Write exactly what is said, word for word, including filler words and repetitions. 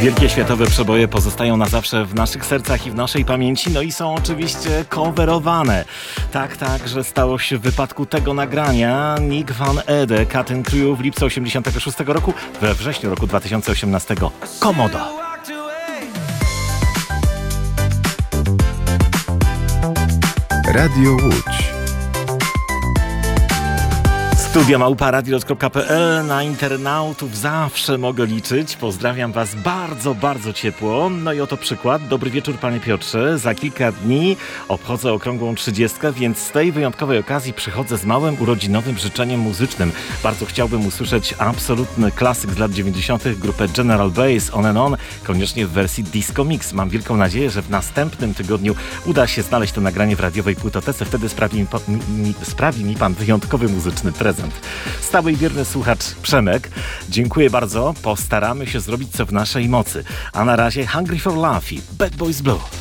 Wielkie światowe przeboje pozostają na zawsze w naszych sercach i w naszej pamięci, no i są oczywiście coverowane. Tak, tak, że stało się w wypadku tego nagrania. Nick Van Ede, Cut and Crew w lipcu osiemdziesiątego szóstego roku, we wrześniu roku dwa tysiące osiemnastego Komodo. Radio Łódź. Studia małpa radiolot kropka pe el. Na internautów zawsze mogę liczyć. Pozdrawiam Was bardzo, bardzo ciepło. No i oto przykład. Dobry wieczór, Panie Piotrze. Za kilka dni obchodzę okrągłą trzydziestkę, więc z tej wyjątkowej okazji przychodzę z małym urodzinowym życzeniem muzycznym. Bardzo chciałbym usłyszeć absolutny klasyk z lat dziewięćdziesiątych, grupę General Bass, On and On, koniecznie w wersji Disco Mix. Mam wielką nadzieję, że w następnym tygodniu uda się znaleźć to nagranie w radiowej płytotece. Wtedy sprawi mi, mi, sprawi mi Pan wyjątkowy muzyczny prezent. Stały i wierny słuchacz Przemek, dziękuję bardzo. Postaramy się zrobić co w naszej mocy. A na razie Hungry for Love i Bad Boys Blue.